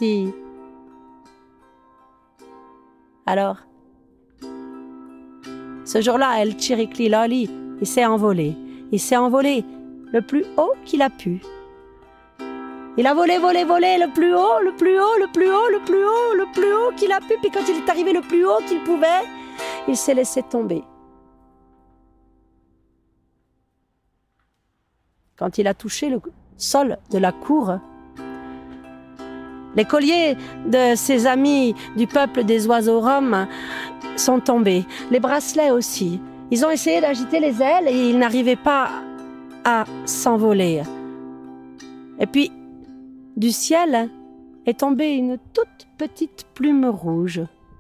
ici. Alors, ce jour-là, El Chiriquiloli, il s'est envolé. Il s'est envolé le plus haut qu'il a pu. Il a volé, le plus haut, le plus haut, le plus haut, le plus haut, le plus haut qu'il a pu. Puis quand il est arrivé le plus haut qu'il pouvait, il s'est laissé tomber. Quand il a touché le sol de la cour, les colliers de ses amis du peuple des oiseaux roms sont tombés. Les bracelets aussi. Ils ont essayé d'agiter les ailes et ils n'arrivaient pas à s'envoler. Et puis, du ciel est tombée une toute petite plume rouge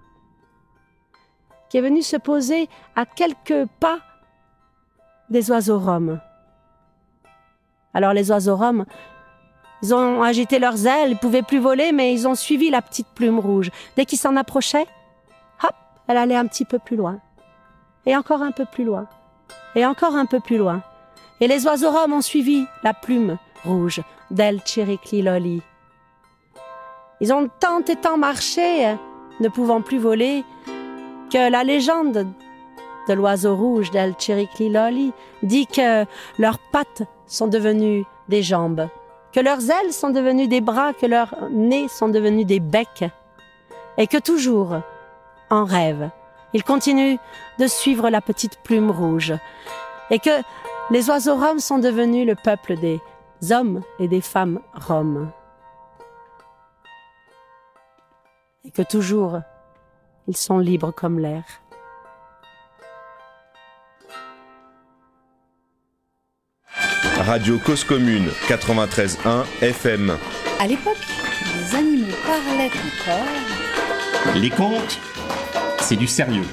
qui est venue se poser à quelques pas des oiseaux roms. Alors les oiseaux roms, ils ont agité leurs ailes, ils ne pouvaient plus voler, mais ils ont suivi la petite plume rouge. Dès qu'ils s'en approchaient, hop, elle allait un petit peu plus loin. Et encore un peu plus loin. Et encore un peu plus loin. Et les oiseaux roms ont suivi la plume rouge d'El Chiriquiloli. Ils ont tant et tant marché, ne pouvant plus voler, que la légende de l'oiseau rouge d'El Chiriquiloli dit que leurs pattes sont devenues des jambes, que leurs ailes sont devenues des bras, que leurs nez sont devenus des becs, et que toujours, en rêve, ils continuent de suivre la petite plume rouge, et que les oiseaux roms sont devenus le peuple des hommes et des femmes roms. Et que toujours, ils sont libres comme l'air. Radio Cause Commune 93.1 FM. À l'époque, les animaux parlaient encore. Les contes, c'est du sérieux.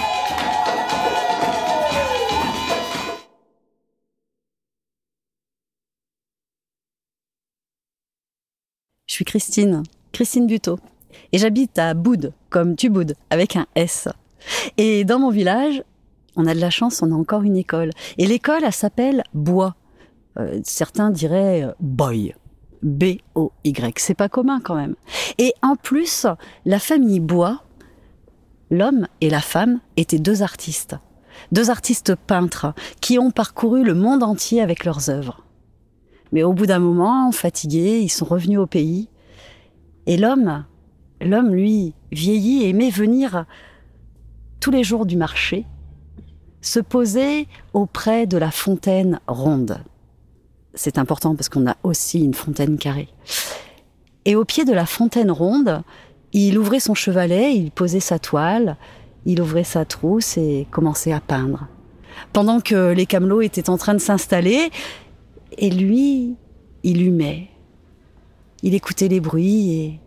Je suis Christine Buteau. Et j'habite à Boude, comme tu boudes, avec un S. Et dans mon village, on a de la chance, on a encore une école. Et l'école, elle s'appelle Bois. Certains diraient Boy. B-O-Y. C'est pas commun quand même. Et en plus, la famille Bois, l'homme et la femme, étaient deux artistes peintres qui ont parcouru le monde entier avec leurs œuvres. Mais au bout d'un moment, fatigués, ils sont revenus au pays. Et l'homme, lui, vieilli, aimait venir tous les jours du marché, se poser auprès de la fontaine ronde. C'est important parce qu'on a aussi une fontaine carrée. Et au pied de la fontaine ronde, il ouvrait son chevalet, il posait sa toile, il ouvrait sa trousse et commençait à peindre. Pendant que les camelots étaient en train de s'installer, et lui, il humait. Il écoutait les bruits et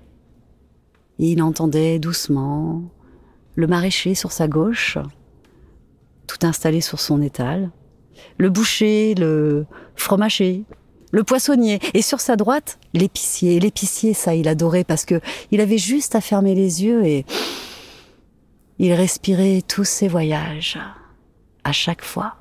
il entendait doucement le maraîcher sur sa gauche, tout installé sur son étal, le boucher, le fromager, le poissonnier, et sur sa droite, l'épicier. Et l'épicier, ça, il adorait parce que il avait juste à fermer les yeux et il respirait tous ses voyages, à chaque fois.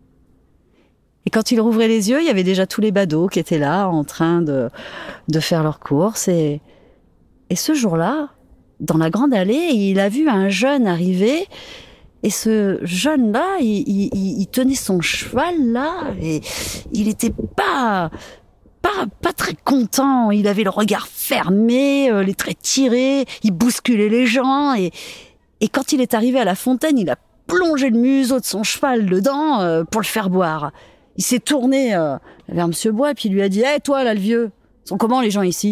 Et quand il rouvrait les yeux, il y avait déjà tous les badauds qui étaient là, en train de faire leurs courses. Et ce jour-là, dans la grande allée, il a vu un jeune arriver. Et ce jeune-là, il tenait son cheval, là, et il était pas très content. Il avait le regard fermé, les traits tirés, il bousculait les gens. Et quand il est arrivé à la fontaine, il a plongé le museau de son cheval dedans pour le faire boire. Il s'est tourné vers Monsieur Bois, puis il lui a dit « Hé, toi, là, le vieux, sont comment les gens ici ?»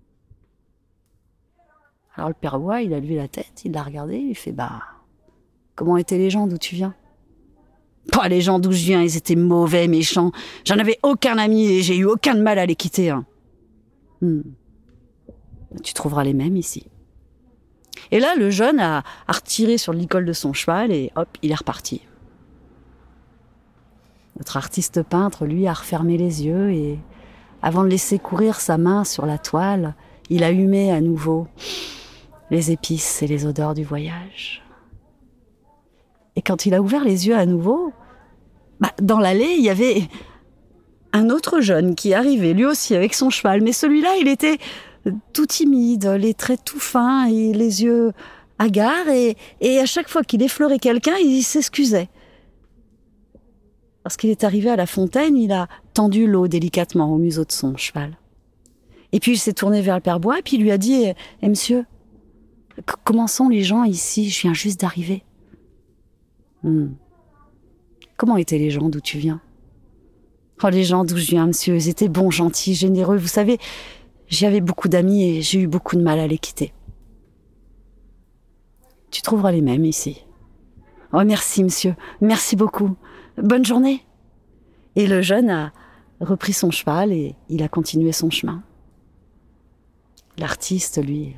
Alors le père Bois, il a levé la tête, il l'a regardé, il fait « Bah, comment étaient les gens d'où tu viens ?» « Pas les gens d'où je viens, ils étaient mauvais, méchants. J'en avais aucun ami et j'ai eu aucun de mal à les quitter. Hein. Tu trouveras les mêmes ici. » Et là, le jeune a retiré sur l'école de son cheval et hop, il est reparti. Notre artiste peintre, lui, a refermé les yeux et, avant de laisser courir sa main sur la toile, il a humé à nouveau les épices et les odeurs du voyage. Et quand il a ouvert les yeux à nouveau, dans l'allée, il y avait un autre jeune qui arrivait, lui aussi avec son cheval. Mais celui-là, il était tout timide, les traits tout fins et les yeux hagards. Et à chaque fois qu'il effleurait quelqu'un, il s'excusait. Lorsqu'il est arrivé à la fontaine, il a tendu l'eau délicatement au museau de son cheval. Et puis il s'est tourné vers le père Bois et puis il lui a dit « Monsieur, comment sont les gens ici ? Je viens juste d'arriver. » Comment étaient les gens d'où tu viens ? Oh, les gens d'où je viens, monsieur, ils étaient bons, gentils, généreux. Vous savez, j'avais beaucoup d'amis et j'ai eu beaucoup de mal à les quitter. Tu trouveras les mêmes ici. Oh, merci, monsieur. Merci beaucoup. Bonne journée. Et le jeune a repris son cheval et il a continué son chemin. L'artiste, lui...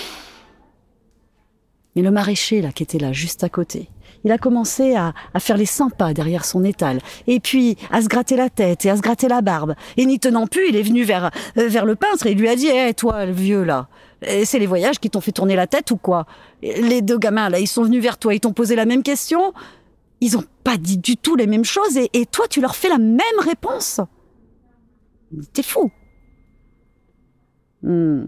Mais le maraîcher, là, qui était là, juste à côté, il a commencé à faire les 100 pas derrière son étal, et puis à se gratter la tête et à se gratter la barbe. Et n'y tenant plus, il est venu vers le peintre et il lui a dit « toi, le vieux, là, c'est les voyages qui t'ont fait tourner la tête ou quoi ? Les deux gamins, là, ils sont venus vers toi, ils t'ont posé la même question, ils ont pas dit du tout les mêmes choses, et toi, tu leur fais la même réponse. T'es fou. » Tu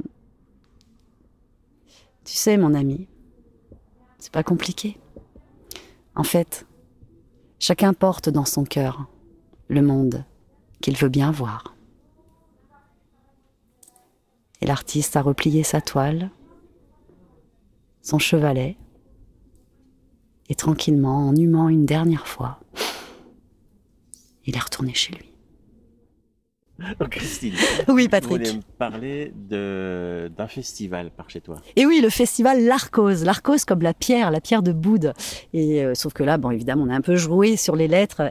sais, mon ami, c'est pas compliqué. En fait, chacun porte dans son cœur le monde qu'il veut bien voir. Et l'artiste a replié sa toile, son chevalet, et tranquillement, en humant une dernière fois, il est retourné chez lui. Donc Christine, oui, Patrick. vous voulez me parler d'un festival par chez toi. Et oui, le festival L'Arcose. L'Arcose comme la pierre de Boude. Et sauf que là, bon, évidemment, on a un peu joué sur les lettres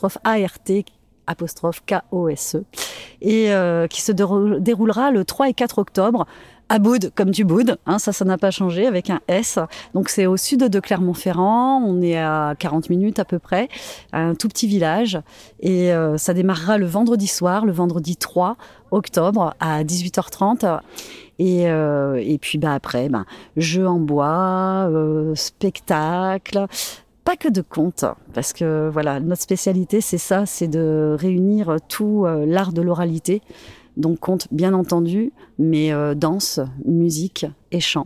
L''ART', et qui se déroulera le 3 et 4 octobre à Boude, comme tu boudes, hein, ça n'a pas changé, avec un S. Donc c'est au sud de Clermont-Ferrand, on est à 40 minutes à peu près, un tout petit village, et ça démarrera le vendredi soir, le vendredi 3 octobre à 18h30. Et puis après, jeux en bois, spectacles, pas que de contes, parce que voilà, notre spécialité c'est ça, c'est de réunir tout l'art de l'oralité. Donc conte bien entendu, mais danse, musique et chant.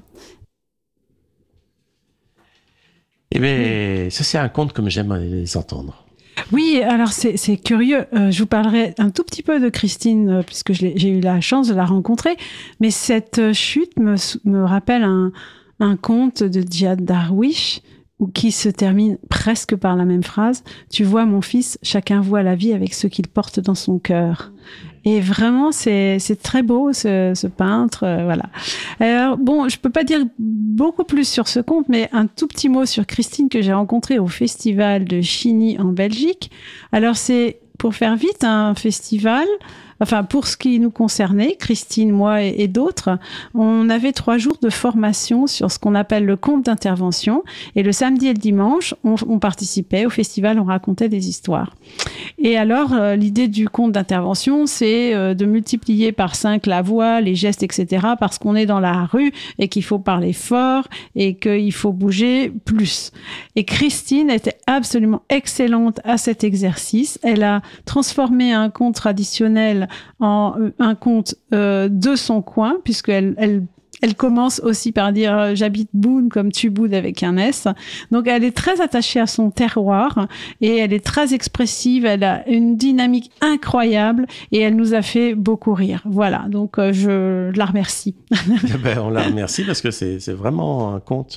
Eh bien, ça c'est un conte comme j'aime les entendre. Oui, alors c'est curieux. Je vous parlerai un tout petit peu de Christine, puisque j'ai eu la chance de la rencontrer. Mais cette chute me rappelle un conte de Jihad Darwish, qui se termine presque par la même phrase. Tu vois, mon fils, chacun voit la vie avec ce qu'il porte dans son cœur. Et vraiment, c'est très beau, ce peintre, voilà. Alors, bon, je peux pas dire beaucoup plus sur ce conte, mais un tout petit mot sur Christine que j'ai rencontrée au festival de Chigny en Belgique. Alors, c'est, pour faire vite, un festival... Enfin, pour ce qui nous concernait, Christine, moi et d'autres, on avait 3 jours de formation sur ce qu'on appelle le conte d'intervention. Et le samedi et le dimanche, on participait au festival, on racontait des histoires. Et alors, l'idée du conte d'intervention, c'est de multiplier par 5 la voix, les gestes, etc. parce qu'on est dans la rue et qu'il faut parler fort et qu'il faut bouger plus. Et Christine était absolument excellente à cet exercice. Elle a transformé un conte traditionnel en un conte de son coin, puisqu'elle commence aussi par dire « j'habite Boude » comme tu boudes avec un S. Donc elle est très attachée à son terroir et elle est très expressive, elle a une dynamique incroyable et elle nous a fait beaucoup rire. Voilà, donc je la remercie. On la remercie parce que c'est vraiment un conte...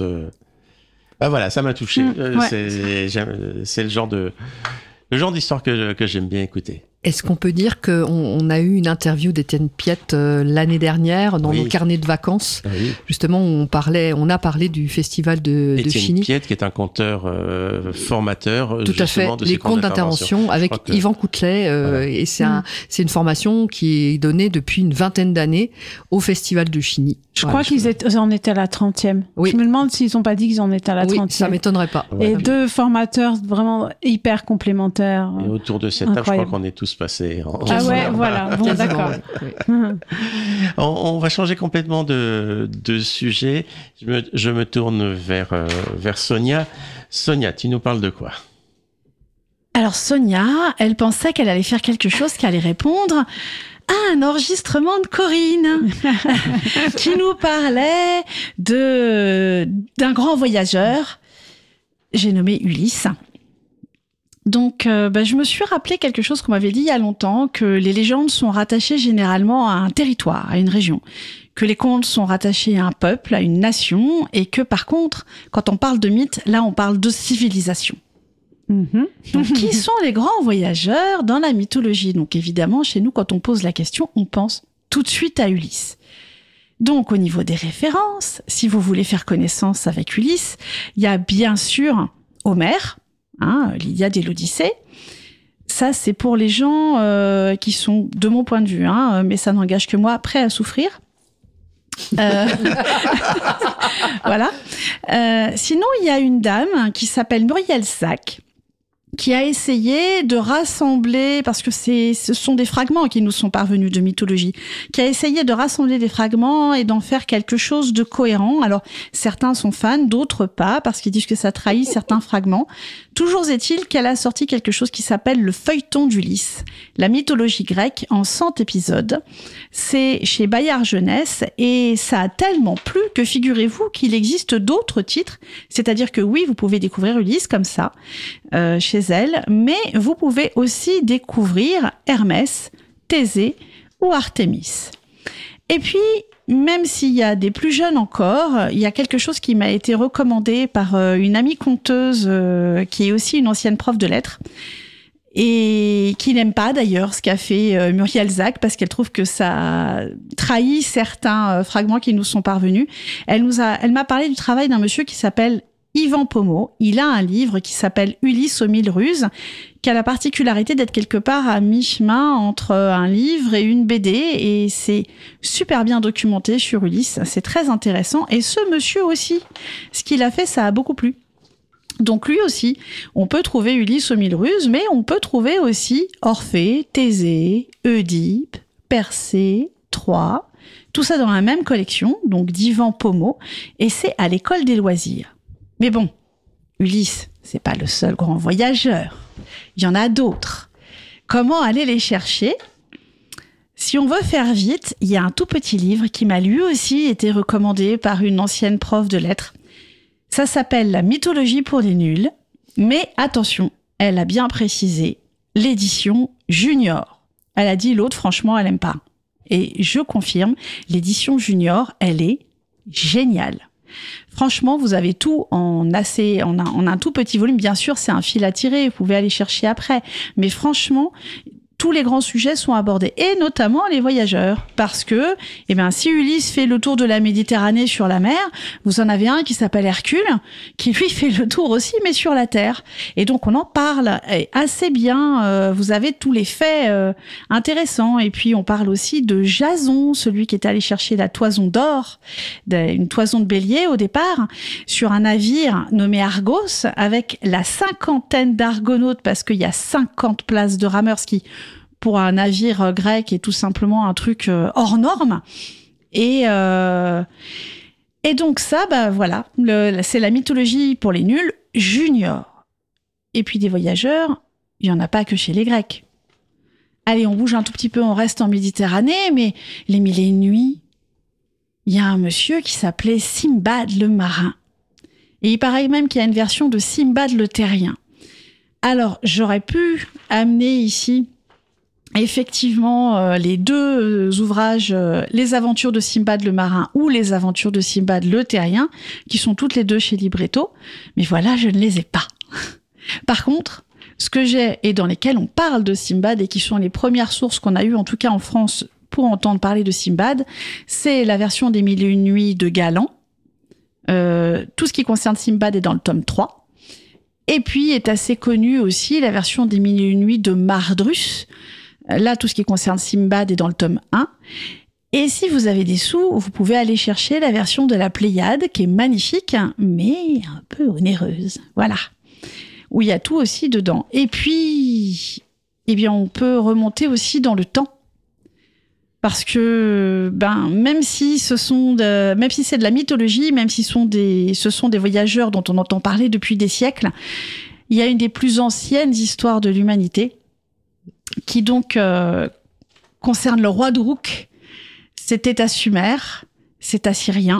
voilà, ça m'a touché. Ouais. C'est le genre d'histoire que j'aime bien écouter. Est-ce qu'on peut dire qu'on a eu une interview d'Étienne Piette l'année dernière dans nos carnets de vacances, justement où on a parlé du festival de Chigny. Étienne Piette qui est un conteur formateur tout à fait, les contes d'intervention avec Yvan Coutelet voilà. Et c'est une formation qui est donnée depuis une 20aine d'années au festival de Chigny. Je crois qu'ils en étaient à la 30e. Oui. Je me demande s'ils n'ont pas dit qu'ils en étaient à la 30e. Oui, ça m'étonnerait pas. Et 2 formateurs vraiment hyper complémentaires. Et autour de cette table, je crois qu'on est tous passés. Voilà. Bon, d'accord. On va changer complètement de sujet. Je me tourne vers Sonia. Sonia, tu nous parles de quoi ? Alors Sonia, elle pensait qu'elle allait faire quelque chose qui allait répondre un enregistrement de Corinne qui nous parlait d'un grand voyageur, j'ai nommé Ulysse. Donc, je me suis rappelé quelque chose qu'on m'avait dit il y a longtemps, que les légendes sont rattachées généralement à un territoire, à une région, que les contes sont rattachés à un peuple, à une nation, et que par contre, quand on parle de mythes, là on parle de civilisation. Donc, qui sont les grands voyageurs dans la mythologie? Donc évidemment, chez nous, quand on pose la question, on pense tout de suite à Ulysse. Donc au niveau des références, si vous voulez faire connaissance avec Ulysse, il y a bien sûr Homère, l'Iliade et l'Odyssée. Ça, c'est pour les gens qui sont, de mon point de vue, mais ça n'engage que moi, prêts à souffrir. Voilà. Sinon, il y a une dame qui s'appelle Muriel Zac, qui a essayé de rassembler, parce que ce sont des fragments qui nous sont parvenus de mythologie, qui a essayé de rassembler des fragments et d'en faire quelque chose de cohérent. Alors, certains sont fans, d'autres pas, parce qu'ils disent que ça trahit certains fragments. Toujours est-il qu'elle a sorti quelque chose qui s'appelle le feuilleton d'Ulysse, la mythologie grecque en 100 épisodes. C'est chez Bayard Jeunesse et ça a tellement plu que figurez-vous qu'il existe d'autres titres. C'est-à-dire que oui, vous pouvez découvrir Ulysse comme ça, chez elle, mais vous pouvez aussi découvrir Hermès, Thésée ou Artémis. Et puis, même s'il y a des plus jeunes encore, il y a quelque chose qui m'a été recommandé par une amie conteuse qui est aussi une ancienne prof de lettres et qui n'aime pas d'ailleurs ce qu'a fait Muriel Zac parce qu'elle trouve que ça trahit certains fragments qui nous sont parvenus. Elle m'a parlé du travail d'un monsieur qui s'appelle Yvan Pommeau. Il a un livre qui s'appelle Ulysse aux 1000 ruses, qui a la particularité d'être quelque part à mi-chemin entre un livre et une BD, et c'est super bien documenté sur Ulysse. C'est très intéressant. Et ce monsieur aussi, ce qu'il a fait, ça a beaucoup plu. Donc lui aussi, on peut trouver Ulysse aux 1000 ruses, mais on peut trouver aussi Orphée, Thésée, Oedipe, Persée, Troie, tout ça dans la même collection, donc d'Yvan Pommeau, et c'est à l'école des loisirs. Mais bon, Ulysse, c'est pas le seul grand voyageur. Il y en a d'autres. Comment aller les chercher? Si on veut faire vite, il y a un tout petit livre qui m'a lui aussi été recommandé par une ancienne prof de lettres. Ça s'appelle La mythologie pour les nuls. Mais attention, elle a bien précisé l'édition junior. Elle a dit l'autre, franchement, elle aime pas. Et je confirme, l'édition junior, elle est géniale. Franchement, vous avez tout en un tout petit volume. Bien sûr, c'est un fil à tirer, vous pouvez aller chercher après. Mais franchement, tous les grands sujets sont abordés, et notamment les voyageurs. Parce que, si Ulysse fait le tour de la Méditerranée sur la mer, vous en avez un qui s'appelle Hercule, qui lui fait le tour aussi, mais sur la terre. Et donc, on en parle assez bien. Vous avez tous les faits intéressants. Et puis, on parle aussi de Jason, celui qui est allé chercher la toison d'or, une toison de bélier au départ, sur un navire nommé Argos, avec la 50aine d'argonautes, parce qu'il y a 50 places de rameurs, ce qui, pour un navire grec, est tout simplement un truc hors norme. Et donc ça, voilà, c'est la mythologie pour les nuls junior. Et puis des voyageurs, il y en a pas que chez les Grecs. Allez, on bouge un tout petit peu, on reste en Méditerranée, mais les mille et une nuits, il y a un monsieur qui s'appelait Simbad le marin. Et il paraît même qu'il y a une version de Simbad le terrien. Alors, j'aurais pu amener ici effectivement les deux ouvrages, Les aventures de Simbad le marin ou Les aventures de Simbad le terrien, qui sont toutes les deux chez Libretto, mais voilà, je ne les ai pas. Par contre, ce que j'ai et dans lesquels on parle de Simbad et qui sont les premières sources qu'on a eues, en tout cas en France, pour entendre parler de Simbad, c'est la version des Mille et une nuits de Galland. Tout ce qui concerne Simbad est dans le tome 3. Et puis est assez connue aussi la version des Mille et une nuits de Mardrus. Là, tout ce qui concerne Simbad est dans le tome 1. Et si vous avez des sous, vous pouvez aller chercher la version de la Pléiade, qui est magnifique, mais un peu onéreuse. Voilà. Où il y a tout aussi dedans. Et puis, on peut remonter aussi dans le temps. Parce que, même si c'est de la mythologie, même si ce sont des voyageurs dont on entend parler depuis des siècles, il y a une des plus anciennes histoires de l'humanité qui donc concerne le roi d'Uruk. C'est État Sumer, c'est assyrien.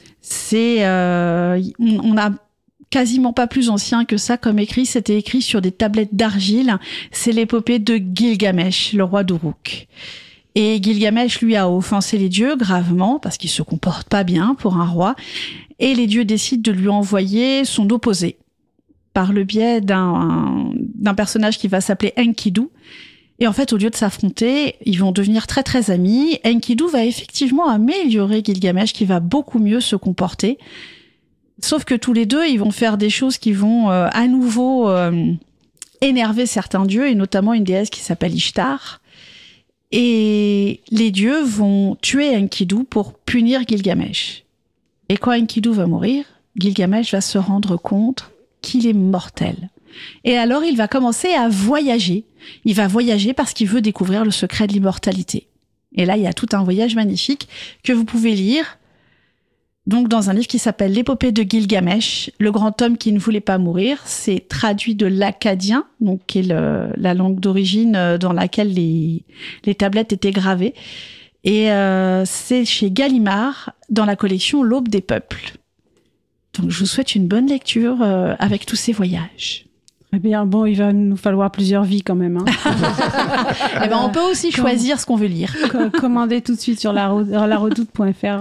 On n'a quasiment pas plus ancien que ça comme écrit. C'était écrit sur des tablettes d'argile. C'est l'épopée de Gilgamesh, le roi d'Uruk. Et Gilgamesh, lui, a offensé les dieux gravement parce qu'il se comporte pas bien pour un roi. Et les dieux décident de lui envoyer son opposé par le biais d'un personnage qui va s'appeler Enkidu. Et en fait, au lieu de s'affronter, ils vont devenir très très amis. Enkidu va effectivement améliorer Gilgamesh, qui va beaucoup mieux se comporter. Sauf que tous les deux, ils vont faire des choses qui vont à nouveau énerver certains dieux, et notamment une déesse qui s'appelle Ishtar. Et les dieux vont tuer Enkidu pour punir Gilgamesh. Et quand Enkidu va mourir, Gilgamesh va se rendre compte qu'il est mortel. Et alors, il va commencer à voyager. Il va voyager parce qu'il veut découvrir le secret de l'immortalité. Et là, il y a tout un voyage magnifique que vous pouvez lire donc dans un livre qui s'appelle L'épopée de Gilgamesh, le grand homme qui ne voulait pas mourir. C'est traduit de l'akkadien, donc qui est la langue d'origine dans laquelle les tablettes étaient gravées. Et c'est chez Gallimard dans la collection L'Aube des peuples. Donc je vous souhaite une bonne lecture avec tous ces voyages. Eh bien, bon, il va nous falloir plusieurs vies quand même. Hein. Eh ben, on peut aussi choisir ce qu'on veut lire. Commandez tout de suite sur laredoute.fr.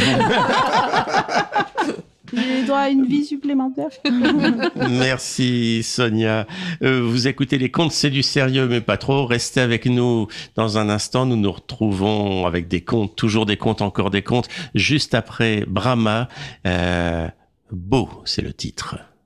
J'ai droit à une vie supplémentaire. Merci Sonia. Vous écoutez les contes, c'est du sérieux, mais pas trop. Restez avec nous dans un instant. Nous nous retrouvons avec des contes, toujours des contes, encore des contes. Juste après Brahma, Beau, c'est le titre.